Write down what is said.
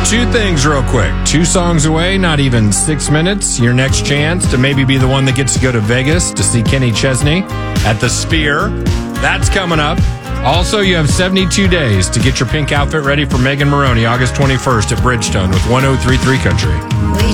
two things real quick. 2 songs away, not even 6 minutes. Your next chance to maybe be the one that gets to go to Vegas to see Kenny Chesney at the Sphere. That's coming up. Also, you have 72 days to get your pink outfit ready for Megan Maroney, August 21st at Bridgestone with 103.3 Country.